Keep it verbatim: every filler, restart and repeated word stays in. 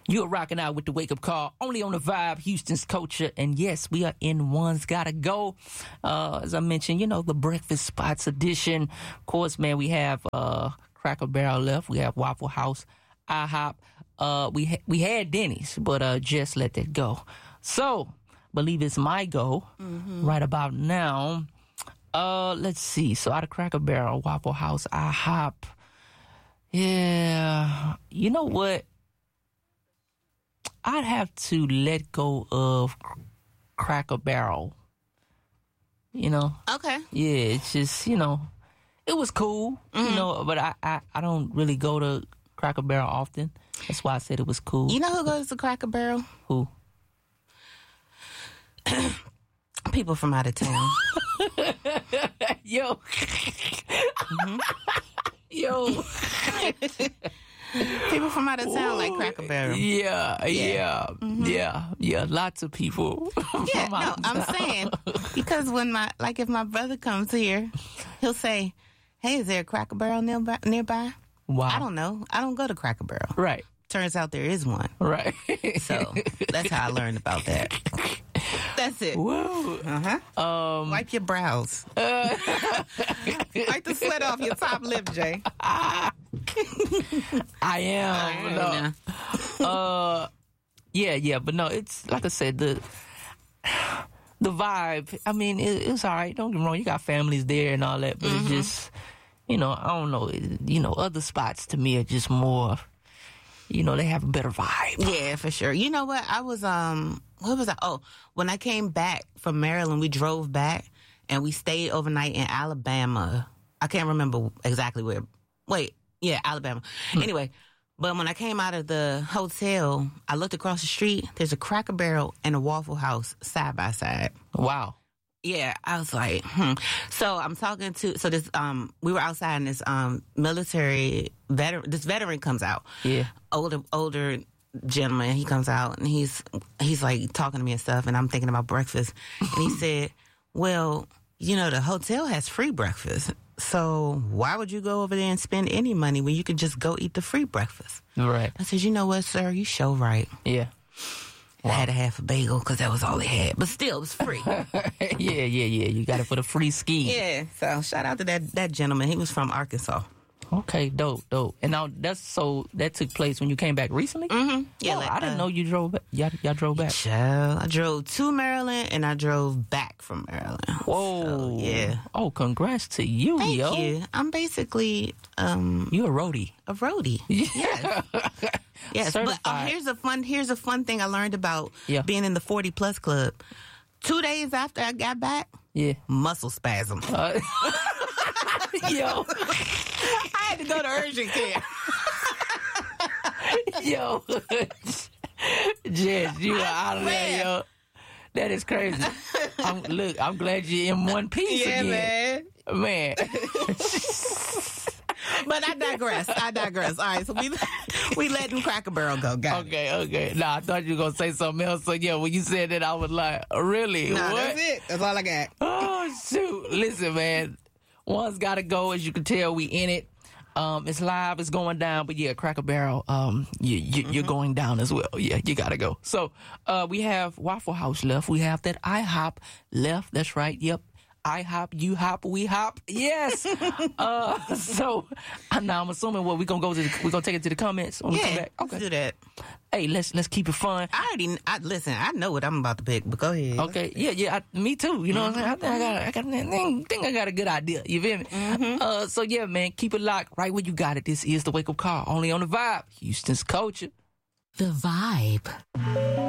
You're rocking out with the Wake Up Call, only on the Vibe, Houston's culture. And yes, we are in One's Gotta Go. Uh, as I mentioned, you know, the Breakfast Spots edition. Of course, man, we have uh, Cracker Barrel left. We have Waffle House, IHOP. Uh, we, ha- we had Denny's, but uh, just let that go. So, believe it's my go mm-hmm. right about now. Uh, let's see. So, out of Cracker Barrel, Waffle House, IHOP. Yeah. You know what? I'd have to let go of Cracker Barrel. You know? Okay. Yeah, it's just, you know, it was cool, mm-hmm. you know, but I, I, I don't really go to Cracker Barrel often. That's why I said it was cool. You know who goes to Cracker Barrel? Who? People from out of town. Yo. mm-hmm. Yo. People from out of town Ooh, like Cracker Barrel. Yeah, yeah, yeah, mm-hmm. yeah, yeah. Lots of people. Yeah, no, I'm saying because when my like if my brother comes here, he'll say, "Hey, is there a Cracker Barrel nearby?" nearby? Wow. I don't know. I don't go to Cracker Barrel. Right. Turns out there is one. Right. So that's how I learned about that. That's it. Woo. Uh-huh. Um, Wipe your brows. Uh, Wipe the sweat off your top lip, Jay. I am. No. uh, yeah, yeah, but no, it's like I said, the the vibe. I mean, it, it's all right. Don't get me wrong. You got families there and all that, but mm-hmm. it's just, you know, I don't know. It, you know, other spots to me are just more. You know, they have a better vibe. Yeah, for sure. You know what? I was um, what was I? Oh, when I came back from Maryland, we drove back and we stayed overnight in Alabama. I can't remember exactly where. Wait. Yeah, Alabama. Hmm. Anyway, but when I came out of the hotel, I looked across the street. There's a Cracker Barrel and a Waffle House side by side. Wow. Yeah, I was like, hmm. So I'm talking to, so this, um, we were outside and this, um, military veteran, this veteran comes out. Yeah. Older, older gentleman, he comes out and he's, he's like talking to me and stuff and I'm thinking about breakfast. And he said, well, you know, the hotel has free breakfast. So why would you go over there and spend any money when you could just go eat the free breakfast? Right. I said, you know what, sir? You show right. Yeah. Wow. I had a half a bagel because that was all they had. But still, it was free. yeah, yeah, yeah. You got it for the free ski. Yeah. So shout out to that, that gentleman. He was from Arkansas. Okay, dope, dope. And now that's so that took place when you came back recently? Mm-hmm. Yeah, oh, like, I didn't uh, know you drove back. Y'all, y'all drove back. Child, I drove to Maryland and I drove back from Maryland. Whoa. So, yeah. Oh, congrats to you, Thank yo. you. I'm basically um you a roadie. A roadie. Yeah. Yes. Yes. Certified. But uh, here's a fun here's a fun thing I learned about yeah. being in the forty plus club. Two days after I got back, yeah, muscle spasm. Uh, yo, I had to go to urgent care. Yo, Jess, you are out of there, yo. That is crazy. I'm, look, I'm glad you're in one piece yeah, again. Man. Man. But I digress. I digress. All right, so we we letting Cracker Barrel go. Got okay, it. okay. Nah, I thought you were going to say something else. So, yeah, when you said that, I was like, really? Nah, what? That's it. That's all I got. Oh, shoot. Listen, man. One's got to go. As you can tell, we in it. Um, it's live. It's going down. But, yeah, Cracker Barrel, um, you, you, mm-hmm. you're going down as well. Yeah, you got to go. So, uh, we have Waffle House left. We have that IHOP left. That's right. Yep. I hop, you hop, we hop. Yes. uh, so uh, now I'm assuming what we're gonna go to. The, we're gonna take it to the comments when yeah, we come back. Okay. Let's do that. Hey, let's let's keep it fun. I already I, listen. I know what I'm about to pick, but go ahead. Okay. Yeah, yeah. I, me too. You know mm-hmm. what I'm saying? I think I got. I got. I think I got a good idea. You feel me? Mm-hmm. Uh, so yeah, man, keep it locked right where you got it. This is the Wake Up Call, only on the Vibe, Houston's culture. The Vibe.